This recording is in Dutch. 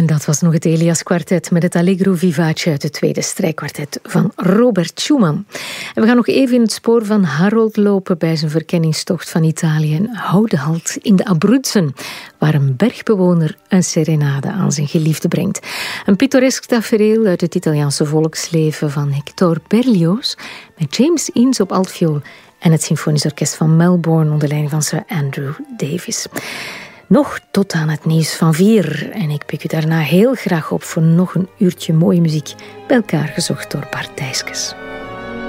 En dat was nog het Elias Quartet met het Allegro Vivace uit het tweede strijkkwartet van Robert Schumann. En we gaan nog even in het spoor van Harold lopen bij zijn verkenningstocht van Italië en houden halt in de Abruzzen, waar een bergbewoner een serenade aan zijn geliefde brengt. Een pittoresk tafereel uit het Italiaanse volksleven van Hector Berlioz met James Eanes op altviool en het Symfonisch Orkest van Melbourne onder leiding van Sir Andrew Davis. Nog tot aan het nieuws van 4. En ik pik u daarna heel graag op voor nog een uurtje mooie muziek, bij elkaar gezocht door Bart Dijskes.